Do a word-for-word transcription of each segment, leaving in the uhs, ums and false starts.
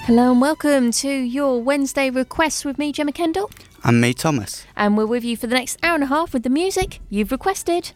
Hello and welcome to your Wednesday requests with me, Gemma Kendall. And me, Thomas. And we're with you for the next hour and a half with the music you've requested.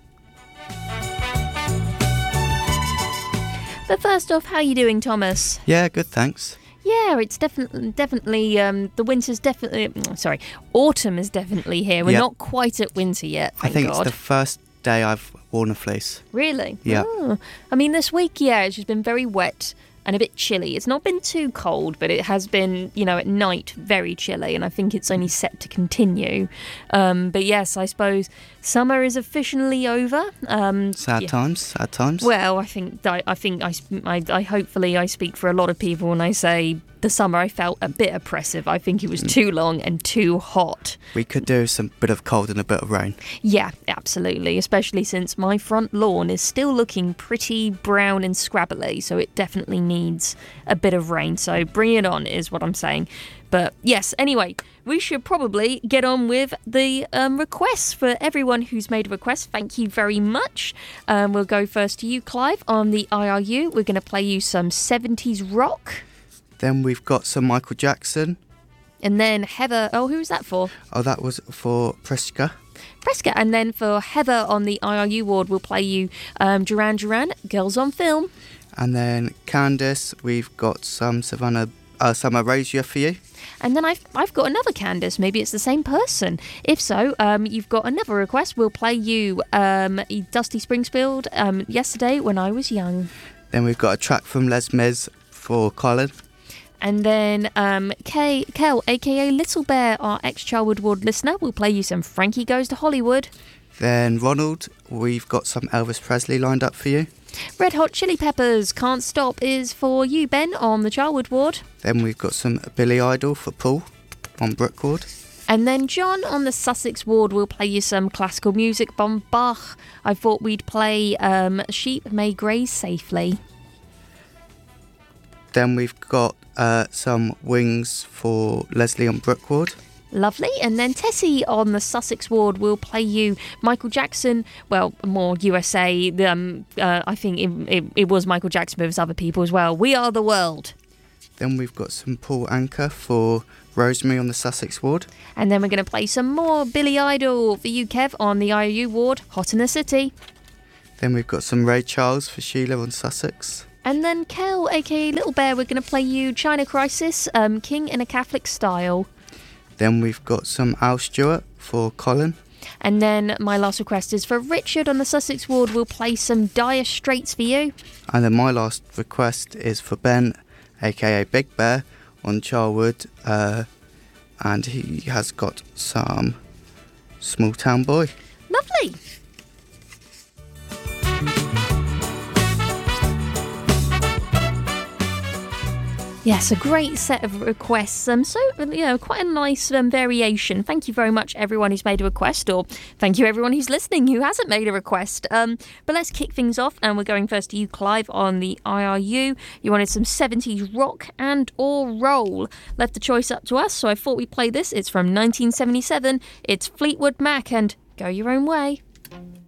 But first off, how are you doing, Thomas? Yeah, good, thanks. Yeah, it's definitely, definitely, um, the winter's definitely, sorry, autumn is definitely here. We're Yep. not quite at winter yet, thank I think God. it's the first day I've worn a fleece. Really? Yeah. Oh. I mean, this week, yeah, it's just been very wet and a bit chilly. It's not been too cold, but it has been, you know, at night very chilly, and I think it's only set to continue. Um, but yes, I suppose summer is officially over. Um, Sad yeah. times, sad times. Well, I think I, I think I, I, I hopefully I speak for a lot of people when I say the summer I felt a bit oppressive. I think it was too long and too hot. We could do some bit of cold and a bit of rain. Yeah, absolutely, especially since my front lawn is still looking pretty brown and scrabbly, so it definitely needs a bit of rain. So bring it on is what I'm saying. But yes, anyway, we should probably get on with the um, requests for everyone who's made a request. Thank you very much. Um, we'll go first to you, Clive, on the I R U. We're going to play you some seventies rock. Then we've got some Michael Jackson. And then Heather, oh, who was that for? Oh, that was for Preska. Preska. And then for Heather on the I R U ward, we'll play you um, Duran Duran, Girls on Film. And then Candice, we've got some Savannah, uh, some Erasure for you. And then I've I've got another Candice. Maybe it's the same person. If so, um, you've got another request. We'll play you um, Dusty Springfield, um, Yesterday When I Was Young. Then we've got a track from Les Mis for Colin. And then um, Kay, Kel, a k a. Little Bear, our ex-Charwood Ward listener, will play you some Frankie Goes to Hollywood. Then Ronald, we've got some Elvis Presley lined up for you. Red Hot Chili Peppers, Can't Stop is for you, Ben, on the Charwood Ward. Then we've got some Billy Idol for Paul on Brook Ward. And then John on the Sussex Ward will play you some classical music from Bach. I thought we'd play um, Sheep May Graze Safely. Then we've got uh, some Wings for Leslie on Brook Ward. Lovely. And then Tessie on the Sussex Ward will play you Michael Jackson. Well, more U S A. Um, uh, I think it, it, it was Michael Jackson, but it was other people as well. We Are the World. Then we've got some Paul Anka for Rosemary on the Sussex Ward. And then we're going to play some more Billy Idol for you, Kev, on the I R U Ward, Hot in the City. Then we've got some Ray Charles for Sheila on Sussex. And then Kel, a k a. Little Bear, we're going to play you China Crisis, um, King in a Catholic Style. Then we've got some Al Stewart for Colin. And then my last request is for Richard on the Sussex Ward. We'll play some Dire Straits for you. And then my last request is for Ben, aka Big Bear, on Charwood. Uh, and he has got some Small Town Boy. Lovely. Yes, a great set of requests. Um, so, you know, quite a nice um, variation. Thank you very much, everyone who's made a request, or thank you, everyone who's listening who hasn't made a request. Um, but let's kick things off, and we're going first to you, Clive, on the I R U. You wanted some seventies rock and or roll. Left the choice up to us, so I thought we'd play this. It's from nineteen seventy-seven. It's Fleetwood Mac and Go Your Own Way.